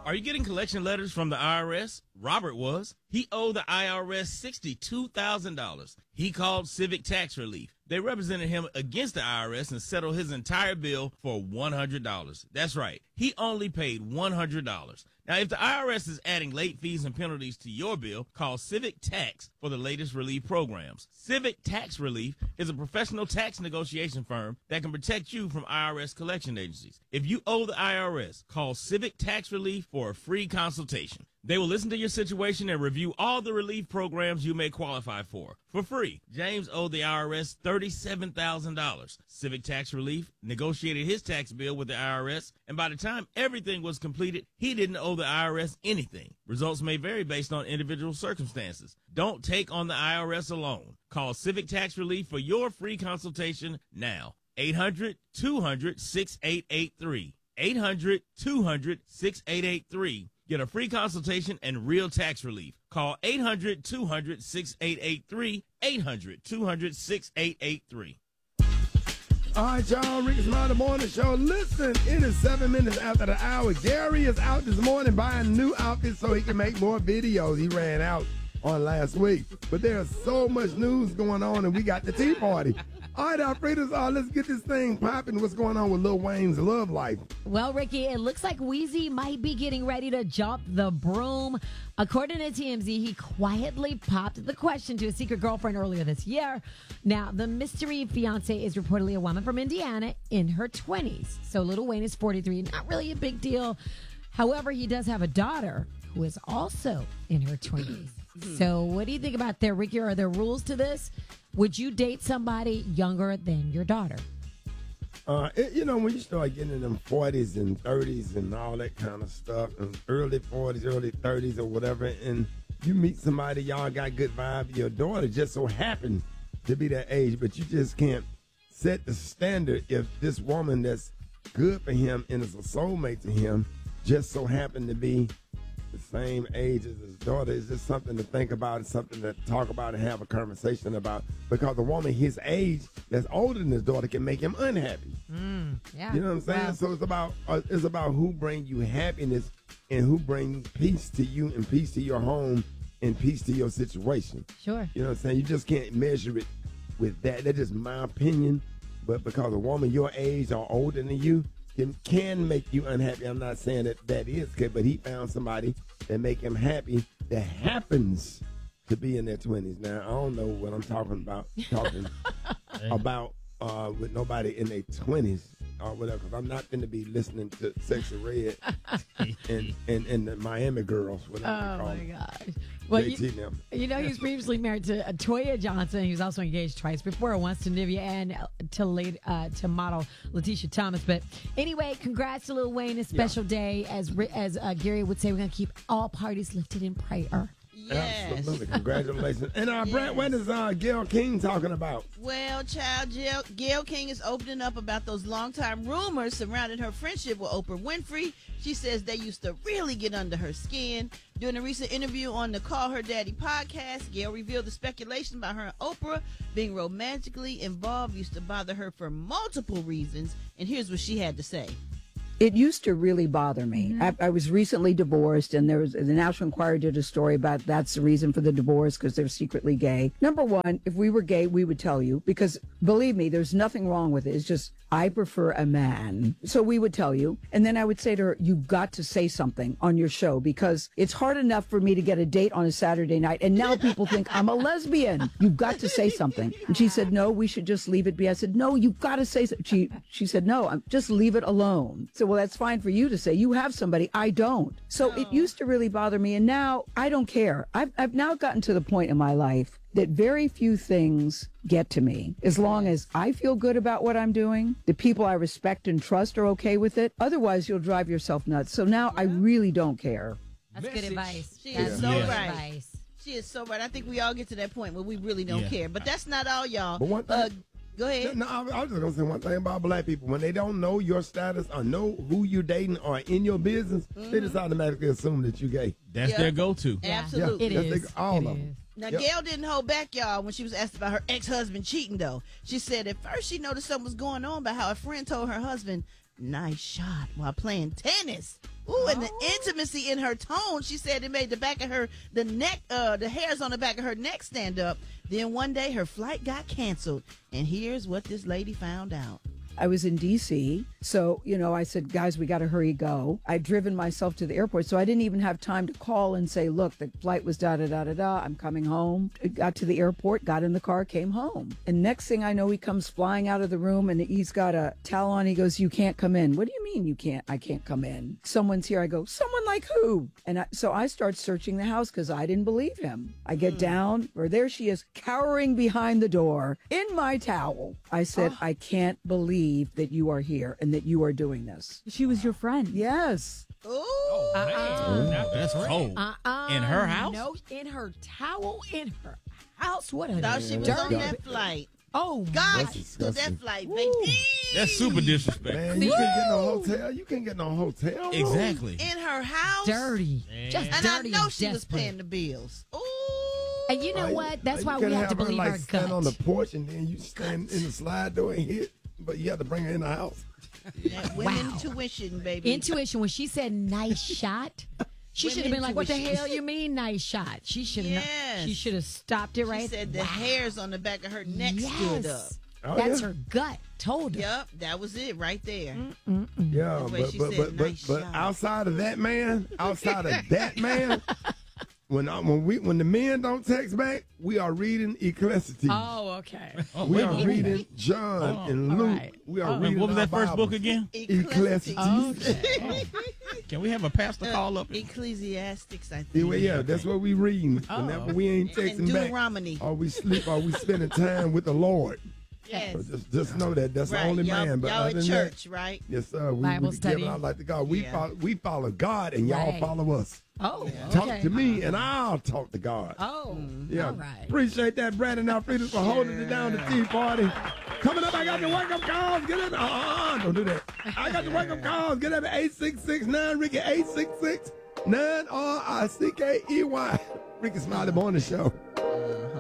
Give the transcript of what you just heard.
Are you getting collection letters from the IRS? Robert was. He owed the IRS $62,000. He called Civic Tax Relief. They represented him against the IRS and settled his entire bill for $100. That's right. He only paid $100. Now, if the IRS is adding late fees and penalties to your bill, call Civic Tax for the latest relief programs. Civic Tax Relief is a professional tax negotiation firm that can protect you from IRS collection agencies. If you owe the IRS, call Civic Tax Relief for a free consultation. They will listen to your situation and review all the relief programs you may qualify for free. James owed the IRS $37,000. Civic Tax Relief negotiated his tax bill with the IRS, and by the time everything was completed, he didn't owe the IRS anything. Results may vary based on individual circumstances. Don't take on the IRS alone. Call Civic Tax Relief for your free consultation now. 800-200-6883. 800-200-6883. Get a free consultation and real tax relief. Call 800-200-6883, 800-200-6883. All right, y'all, Ricky Smiley Morning Show. Listen, it is 7 minutes after the hour. Gary is out this morning buying new outfits so he can make more videos. He ran out on last week. But there's so much news going on, and we got the Tea Party. All right, Alfreda's, let's get this thing popping. What's going on with Lil Wayne's love life? Well, Ricky, it looks like Weezy might be getting ready to jump the broom. According to TMZ, he quietly popped the question to a secret girlfriend earlier this year. Now, the mystery fiance is reportedly a woman from Indiana in her 20s. So Lil Wayne is 43, not really a big deal. However, he does have a daughter who is also in her 20s. So what do you think about that, Ricky? Are there rules to this? Would you date somebody younger than your daughter? When you start getting in them 40s and 30s and all that kind of stuff, and early 40s, early 30s or whatever, and you meet somebody, y'all got good vibe, your daughter just so happened to be that age, but you just can't set the standard if this woman that's good for him and is a soulmate to him just so happened to be the same age as his daughter. Is just something to think about. It's something to talk about and have a conversation about, because a woman his age that's older than his daughter can make him unhappy. Yeah. You know what I'm saying? Wow. So it's about who brings you happiness and who brings peace to you and peace to your home and peace to your situation. Sure. You know what I'm saying? You just can't measure it with that. That's just my opinion. But because a woman your age or older than you can make you unhappy. I'm not saying that is good, but he found somebody that make him happy that happens to be in their 20s. Now, I don't know what I'm talking about with nobody in their 20s or whatever, because I'm not going to be listening to Sexy Red and the Miami Girls, whatever they call them. Gosh. Well, JT he was previously married to Toya Johnson. He was also engaged twice before, once to Nivea and to model Letitia Thomas. But anyway, congrats to Lil Wayne. A special day. As Gary would say, we're going to keep all parties lifted in prayer. Yes. Absolutely. Congratulations. And Brent, what is Gayle King talking about? Well, child, Gayle King is opening up about those long-time rumors surrounding her friendship with Oprah Winfrey. She says they used to really get under her skin. During a recent interview on the Call Her Daddy podcast, Gayle revealed the speculation about her and Oprah being romantically involved used to bother her for multiple reasons. And here's what she had to say. It used to really bother me. Mm-hmm. I was recently divorced, and the National Enquirer did a story about that's the reason for the divorce, because they're secretly gay. Number one, if we were gay, we would tell you, because believe me, there's nothing wrong with it. It's just, I prefer a man. So we would tell you. And then I would say to her, you've got to say something on your show, because it's hard enough for me to get a date on a Saturday night. And now people think I'm a lesbian. You've got to say something. And she said, no, we should just leave it be. I said, no, you've got to say something. She said, no, just leave it alone. So, well, that's fine for you to say. You have somebody. I don't. So it used to really bother me. And now I don't care. I've now gotten to the point in my life that very few things get to me. As long as I feel good about what I'm doing, the people I respect and trust are okay with it. Otherwise, you'll drive yourself nuts. So now I really don't care. That's good advice. She is so right. Advice. She is so right. I think we all get to that point where we really don't care. But that's not all, y'all. But one thing, go ahead. No, I was just going to say one thing about black people. When they don't know your status or know who you're dating or in your business, they just automatically assume that you're gay. That's their go-to. Absolutely. It is. All It of them. is. Now, Gayle didn't hold back, y'all, when she was asked about her ex-husband cheating, though. She said at first she noticed something was going on about how a friend told her husband, nice shot, while playing tennis. Ooh, and the intimacy in her tone, she said it made the back of her, the hairs on the back of her neck stand up. Then one day her flight got canceled. And here's what this lady found out. I was in D.C., so, I said, guys, we got to hurry go. I'd driven myself to the airport, so I didn't even have time to call and say, look, the flight was da-da-da-da-da, I'm coming home. I got to the airport, got in the car, came home. And next thing I know, he comes flying out of the room, and he's got a towel on. He goes, you can't come in. What do you mean I can't come in? Someone's here. I go, someone like who? And so I start searching the house because I didn't believe him. I get down, or there she is, cowering behind the door in my towel. I said, I can't believe that you are here and that you are doing this. She was your friend. Yes. Ooh. Man, that's cold. In her house? No, in her towel, in her house. What a Thought she was on that flight. Oh, God, That's she stood that disgusting. flight, baby. That's super disrespectful. Man, you can't get no hotel. You can't get no hotel room. Exactly. In her house. dirty. Just And dirty. I know she was desperate. paying the bills. Ooh. And you know what? That's why we have to believe her, our stand gut. on the porch and then you stand in the slide door and hit, but you have to bring her in the house. That women Wow. tuition, baby. Intuition. When she said "nice shot," she should have been like, "What the Women hell you mean nice shot?" She should have. Yes. She should have stopped it She right. said the Wow. hairs on the back of her neck stood up. Oh, That's yeah. her gut told her. Yep, that was it right there. Yeah, The way she said, nice but shot. outside of that man, when the men don't text back, we are reading Ecclesiastes. Oh, okay. We are reading John and all Luke. right. We are And reading what was our that first book Bibles. again? Ecclesiastes. Can we have a pastor call up? Ecclesiastics, I think. Yeah, that's what we reading. Whenever we ain't And texting back, Deuteronomy. or we sleep, or we spending time with the Lord. Yes. So just know that that's the Right. only y'all, man. But y'all other at than church, right? that, yes, sir. Bible we study. giving out like the God. We Yeah. follow God, and y'all Right. follow us. Oh, Talk okay. to me, and I'll talk to God. Oh, Yeah. all right. Appreciate that, Brandon Alfredo, for holding it down the tea party. Coming up, I got the wake up calls. Get in. Don't do that. I got the wake up calls. Get up at 866-9 Ricky 866-9 RICKEY. Ricky Smiley Morning Show.